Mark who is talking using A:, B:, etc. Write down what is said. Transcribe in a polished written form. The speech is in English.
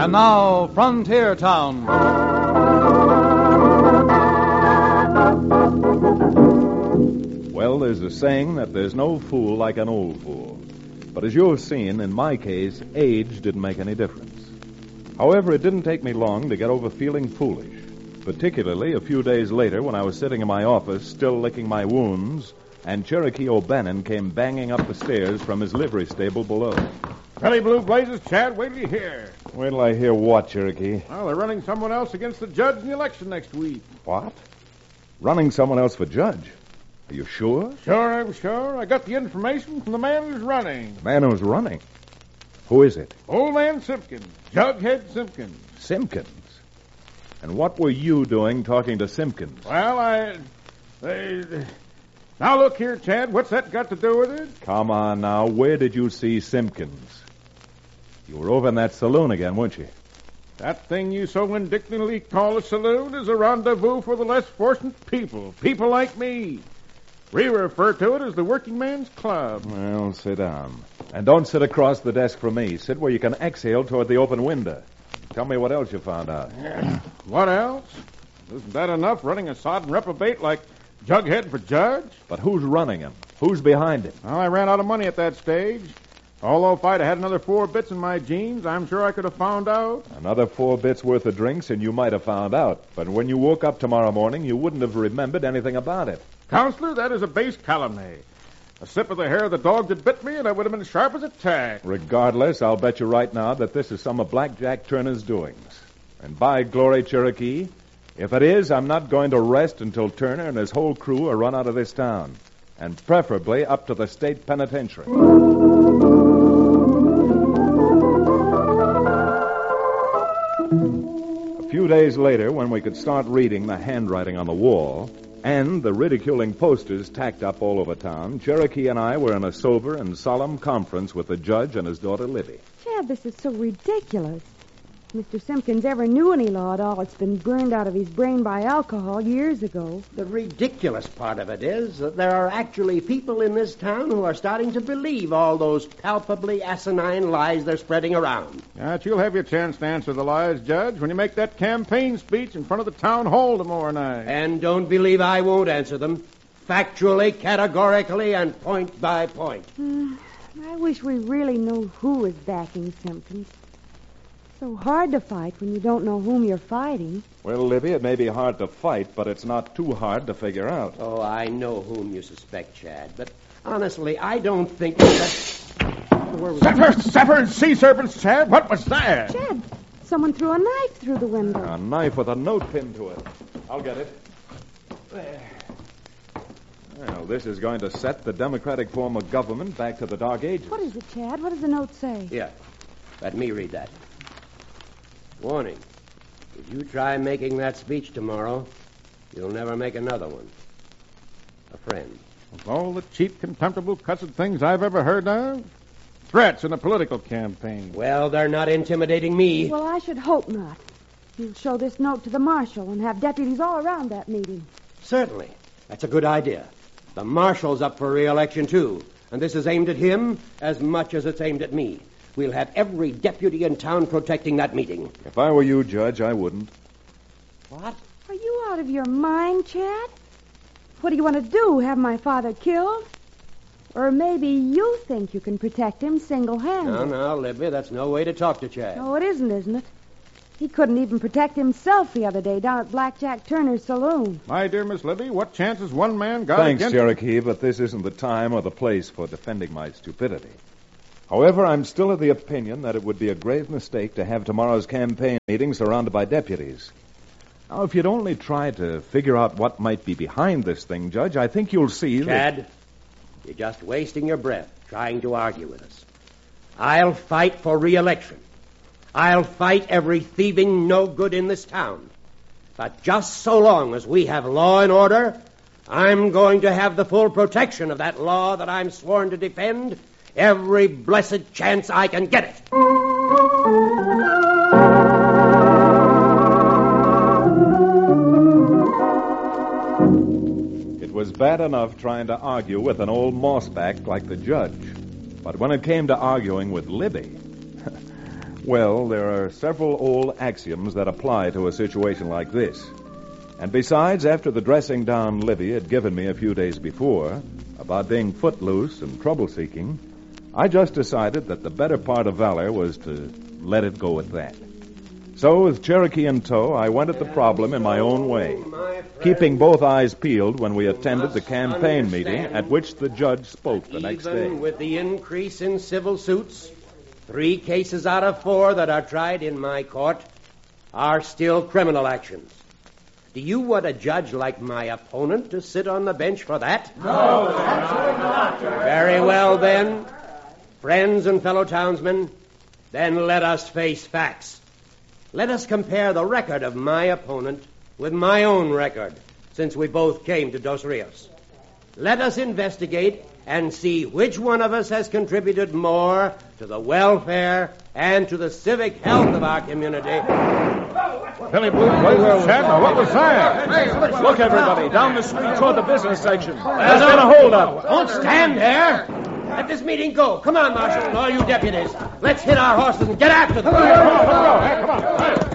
A: And now, Frontier Town.
B: Well, there's a saying that there's no fool like an old fool. But as you've seen, in my case, age didn't make any difference. However, it didn't take me long to get over feeling foolish, particularly a few days later when I was sitting in my office, still licking my wounds, and Cherokee O'Bannon came banging up the stairs from his livery stable below.
C: Belly blue blazes, Chad. Wait till you hear.
B: Wait till I hear what, Cherokee?
C: Well, they're running someone else against the judge in the election next week.
B: What? Running someone else for judge? Are you sure?
C: Sure, I'm sure. I got the information from the man who's running.
B: The man who's running? Who is it?
C: Old man Simpkins. Jughead Simpkins.
B: Simpkins? And what were you doing talking to Simpkins?
C: Well, Now, look here, Chad. What's that got to do with it?
B: Come on now. Where did you see Simpkins? You were over in that saloon again, weren't you?
C: That thing you so indignantly call a saloon is a rendezvous for the less fortunate people. People like me. We refer to it as the working man's club.
B: Well, sit down. And don't sit across the desk from me. Sit where you can exhale toward the open window. Tell me what else you found out.
C: What else? Isn't that enough, running a sodden reprobate like Jughead for judge?
B: But who's running him? Who's behind him?
C: Well, I ran out of money at that stage. Although if I'd had another 4 bits in my jeans, I'm sure I could have found out.
B: Another 4 bits worth of drinks, and you might have found out. But when you woke up tomorrow morning, you wouldn't have remembered anything about it.
C: Counselor, that is a base calumny. A sip of the hair of the dog that bit me, and I would have been sharp as a tack.
B: Regardless, I'll bet you right now that this is some of Blackjack Turner's doings. And by glory, Cherokee, if it is, I'm not going to rest until Turner and his whole crew are run out of this town. And preferably up to the state penitentiary. A few days later, when we could start reading the handwriting on the wall and the ridiculing posters tacked up all over town, Cherokee and I were in a sober and solemn conference with the judge and his daughter, Libby.
D: Chad, this is so ridiculous. If Mr. Simpkins ever knew any law at all, it's been burned out of his brain by alcohol years ago.
E: The ridiculous part of it is that there are actually people in this town who are starting to believe all those palpably asinine lies they're spreading around.
C: But you'll have your chance to answer the lies, Judge, when you make that campaign speech in front of the town hall tomorrow night.
E: And don't believe I won't answer them. Factually, categorically, and point by point.
D: I wish we really knew who is backing Simpkins. So hard to fight when you don't know whom you're fighting.
B: Well, Libby, it may be hard to fight, but it's not too hard to figure out.
E: Oh, I know whom you suspect, Chad, but honestly, I don't think that...
C: Zephyr, sea serpents, Chad, what was that?
D: Chad, someone threw a knife through the window.
B: A knife with a note pinned to it. I'll get it. There. Well, this is going to set the democratic form of government back to the Dark Ages.
D: What is it, Chad? What does the note say?
E: Here, let me read that. Warning. If you try making that speech tomorrow, you'll never make another one. A friend.
C: Of all the cheap, contemptible, cussed things I've ever heard of, threats in a political campaign.
E: Well, they're not intimidating me.
D: Well, I should hope not. You'll show this note to the marshal and have deputies all around that meeting.
E: Certainly. That's a good idea. The marshal's up for re-election, too. And this is aimed at him as much as it's aimed at me. We'll have every deputy in town protecting that meeting.
B: If I were you, Judge, I wouldn't.
E: What?
D: Are you out of your mind, Chad? What do you want to do, have my father killed? Or maybe you think you can protect him single-handed.
E: No, Libby, that's no way to talk to Chad.
D: No, it isn't it? He couldn't even protect himself the other day down at Blackjack Turner's saloon.
C: My dear Miss Libby, what chances one man got
B: Thanks,
C: against...
B: Cherokee, but this isn't the time or the place for defending my stupidity. However, I'm still of the opinion that it would be a grave mistake to have tomorrow's campaign meeting surrounded by deputies. Now, if you'd only try to figure out what might be behind this thing, Judge, I think you'll see
E: Chad, you're just wasting your breath trying to argue with us. I'll fight for re-election. I'll fight every thieving no-good in this town. But just so long as we have law and order, I'm going to have the full protection of that law that I'm sworn to defend every blessed chance I can get it.
B: It was bad enough trying to argue with an old mossback like the judge. But when it came to arguing with Libby, Well, there are several old axioms that apply to a situation like this. And besides, after the dressing down Livy had given me a few days before about being footloose and trouble-seeking, I just decided that the better part of valor was to let it go at that. So, with Cherokee in tow, I went at the problem in my own way, keeping both eyes peeled when we attended the campaign meeting at which the judge spoke the next day.
E: Even with the increase in civil suits, 3 cases out of 4 that are tried in my court are still criminal actions. Do you want a judge like my opponent to sit on the bench for that?
F: No, absolutely not.
E: Very well, then. Friends and fellow townsmen, then let us face facts. Let us compare the record of my opponent with my own record, since we both came to Dos Rios. Let us investigate and see which one of us has contributed more to the welfare and to the civic health of our community.
C: Billy Blue, Chad, what was that?
A: Look, everybody, down the street toward the business section. There's been a holdup.
E: Don't stand there. Let this meeting go. Come on, Marshal, and all you deputies. Let's hit our horses and get after them.
C: Come on.